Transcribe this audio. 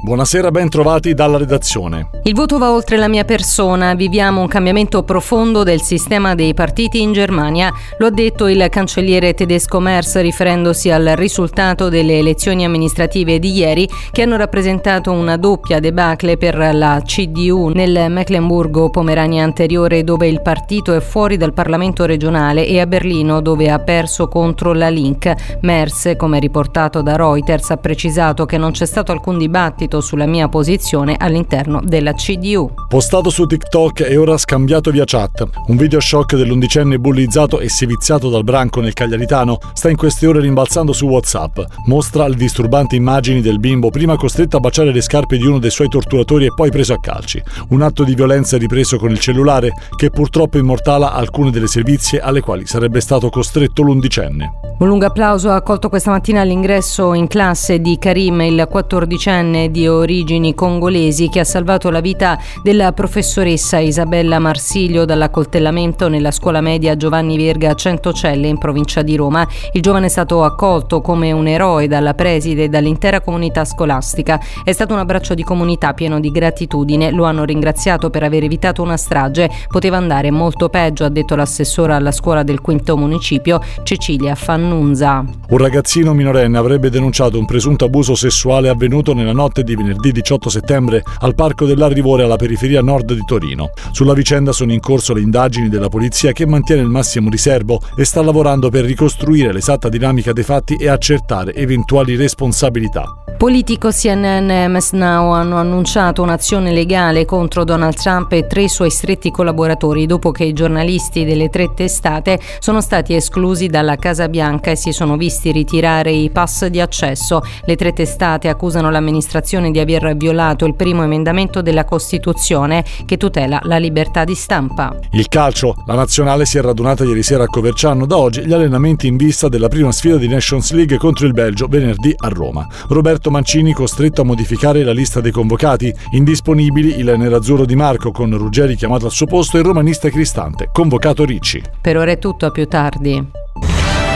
Buonasera, ben trovati dalla redazione. Il voto va oltre la mia persona, viviamo un cambiamento profondo del sistema dei partiti in Germania, lo ha detto il cancelliere tedesco Merz riferendosi al risultato delle elezioni amministrative di ieri che hanno rappresentato una doppia debacle per la CDU nel Mecklenburgo-Pomerania anteriore dove il partito è fuori dal Parlamento regionale e a Berlino dove ha perso contro la Link. Merz, come riportato da Reuters, ha precisato che non c'è stato alcun dibattito sulla mia posizione all'interno della CDU. Postato su TikTok e ora scambiato via chat. Un video shock dell'11enne bullizzato e seviziato dal branco nel Cagliaritano sta in queste ore rimbalzando su WhatsApp. Mostra le disturbanti immagini del bimbo prima costretto a baciare le scarpe di uno dei suoi torturatori e poi preso a calci. Un atto di violenza ripreso con il cellulare che purtroppo immortala alcune delle sevizie alle quali sarebbe stato costretto l'11enne. Un lungo applauso ha accolto questa mattina all'ingresso in classe di Karim, il 14enne di origini congolesi che ha salvato la vita della professoressa Isabella Marsiglio dall'accoltellamento nella scuola media Giovanni Verga a Centocelle in provincia di Roma. Il giovane è stato accolto come un eroe dalla preside e dall'intera comunità scolastica. È stato un abbraccio di comunità pieno di gratitudine. Lo hanno ringraziato per aver evitato una strage. Poteva andare molto peggio, ha detto l'assessora alla scuola del quinto municipio Cecilia Fannunza. Un ragazzino minorenne avrebbe denunciato un presunto abuso sessuale avvenuto nella notte di venerdì 18 settembre al Parco dell'Arrivore alla periferia nord di Torino. Sulla vicenda sono in corso le indagini della polizia che mantiene il massimo riservo e sta lavorando per ricostruire l'esatta dinamica dei fatti e accertare eventuali responsabilità. Politico, CNN e MS Now hanno annunciato un'azione legale contro Donald Trump e 3 suoi stretti collaboratori dopo che i giornalisti delle 3 testate sono stati esclusi dalla Casa Bianca e si sono visti ritirare i pass di accesso. Le 3 testate accusano l'amministrazione di aver violato il primo emendamento della Costituzione che tutela la libertà di stampa. Il calcio. La nazionale si è radunata ieri sera a Coverciano. Da oggi gli allenamenti in vista della prima sfida di Nations League contro il Belgio venerdì a Roma. Roberto Mancini costretto a modificare la lista dei convocati. Indisponibili il nerazzurro Di Marco con Ruggeri chiamato al suo posto e il romanista Cristante, convocato Ricci. Per ora è tutto, a più tardi.